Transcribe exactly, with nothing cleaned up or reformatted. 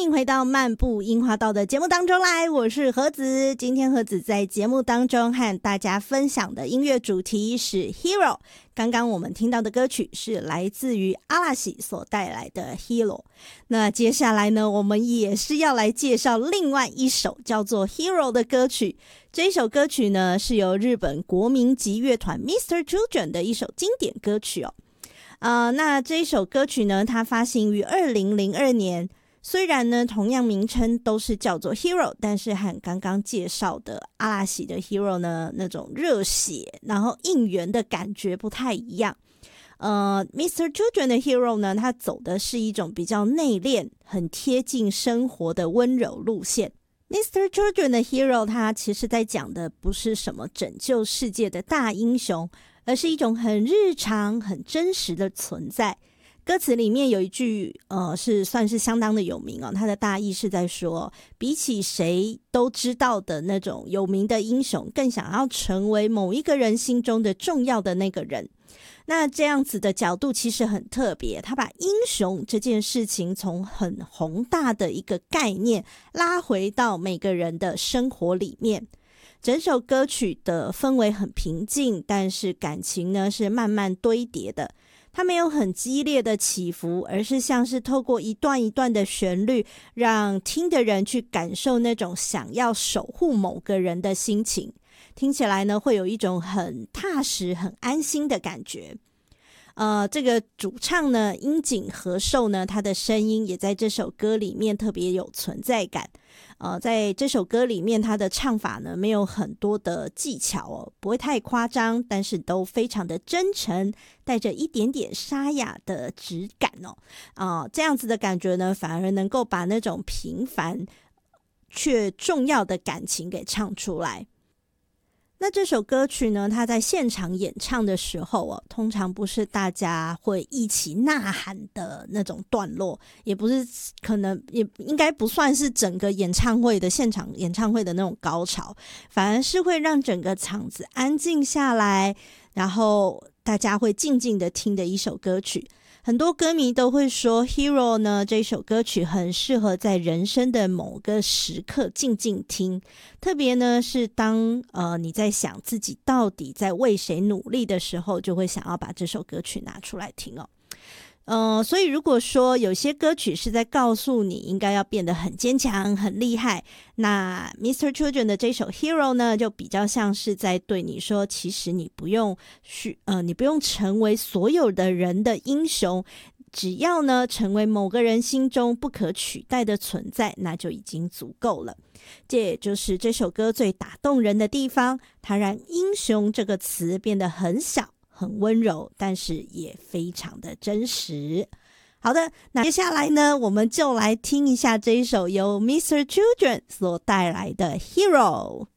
迎回到漫步樱花道的节目当中来，我是何子。今天何子在节目当中和大家分享的音乐主题是 Hero。 刚刚我们听到的歌曲是来自于阿拉西所带来的 Hero。 那接下来呢，我们也是要来介绍另外一首叫做 Hero 的歌曲。这一首歌曲呢，是由日本国民级乐团 Mister Children 的一首经典歌曲哦。呃，那这一首歌曲呢，它发行于二零零二年。虽然呢，同样名称都是叫做 Hero， 但是和刚刚介绍的阿拉西的 Hero 呢，那种热血然后应援的感觉不太一样。呃 Mister Children 的 Hero 呢，它走的是一种比较内敛、很贴近生活的温柔路线。Mister Children 的 Hero， 它其实在讲的不是什么拯救世界的大英雄，而是一种很日常、很真实的存在。歌词里面有一句呃，是算是相当的有名哦，它的大意是在说，比起谁都知道的那种有名的英雄，更想要成为某一个人心中的重要的那个人。那这样子的角度其实很特别，他把英雄这件事情从很宏大的一个概念拉回到每个人的生活里面。整首歌曲的氛围很平静，但是感情呢是慢慢堆叠的。它没有很激烈的起伏，而是像是透过一段一段的旋律，让听的人去感受那种想要守护某个人的心情。听起来呢，会有一种很踏实、很安心的感觉。呃，这个主唱呢，樱井和寿呢，他的声音也在这首歌里面特别有存在感。呃，在这首歌里面，他的唱法呢没有很多的技巧哦，不会太夸张，但是都非常的真诚，带着一点点沙哑的质感哦。啊、呃，这样子的感觉呢，反而能够把那种平凡却重要的感情给唱出来。那这首歌曲呢，它在现场演唱的时候哦，通常不是大家会一起呐喊的那种段落，也不是可能也应该不算是整个演唱会的现场演唱会的那种高潮，反而是会让整个场子安静下来，然后大家会静静的听的一首歌曲。很多歌迷都会说 Hero 呢，这首歌曲很适合在人生的某个时刻静静听，特别呢是当呃你在想自己到底在为谁努力的时候，就会想要把这首歌曲拿出来听哦。呃，所以如果说有些歌曲是在告诉你应该要变得很坚强、很厉害，那 Mister Children 的这首 Hero 呢，就比较像是在对你说，其实你不用去呃，你不用成为所有的人的英雄，只要呢成为某个人心中不可取代的存在，那就已经足够了。这也就是这首歌最打动人的地方，它让英雄这个词变得很小、很温柔，但是也非常的真实。好的，那接下来呢，我们就来听一下这一首由 Mister Children 所带来的 Hero。